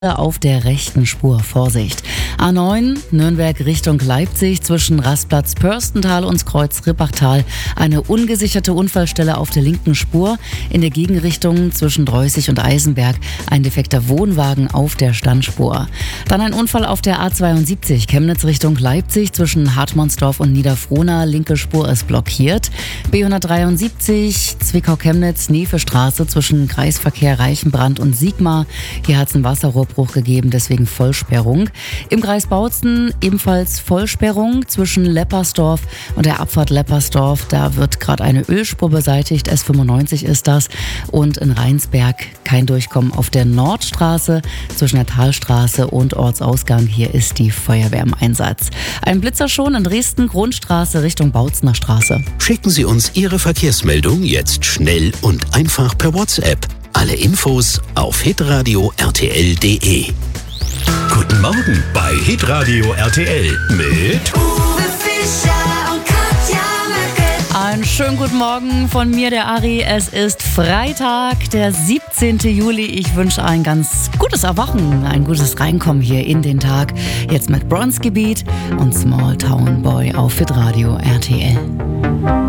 Auf der rechten Spur, Vorsicht. A9, Nürnberg Richtung Leipzig zwischen Rastplatz Pörstental und Kreuz Rippachtal. Eine ungesicherte Unfallstelle auf der linken Spur. In der Gegenrichtung zwischen Dreußig und Eisenberg ein defekter Wohnwagen auf der Standspur. Dann ein Unfall auf der A72, Chemnitz Richtung Leipzig zwischen Hartmannsdorf und Niederfrohna. Linke Spur ist blockiert. B173, Zwickau-Chemnitz, Nevestraße zwischen Kreisverkehr Reichenbrand und Sigmar. Hier hat es einen Wasserrohrbruch gegeben, deswegen Vollsperrung. Im Kreis Bautzen ebenfalls Vollsperrung zwischen Leppersdorf und der Abfahrt Leppersdorf. Da wird gerade eine Ölspur beseitigt, S95 ist das. Und in Rheinsberg kein Durchkommen auf der Nordstraße zwischen der Talstraße und Ortsausgang. Hier ist die Feuerwehr im Einsatz. Ein Blitzer schon in Dresden, Grundstraße Richtung Bautzener Straße. Schicken Sie uns Ihre Verkehrsmeldung jetzt schnell und einfach per WhatsApp. Alle Infos auf hitradio rtl.de. Guten Morgen bei Hitradio RTL mit Uwe Fischer und Katja Möcke. Einen schönen guten Morgen von mir, der Ari. Es ist Freitag, der 17. Juli. Ich wünsche ein ganz gutes Erwachen, ein gutes Reinkommen hier in den Tag. Jetzt mit Bronzegebiet und Small Town Boy auf Hitradio RTL.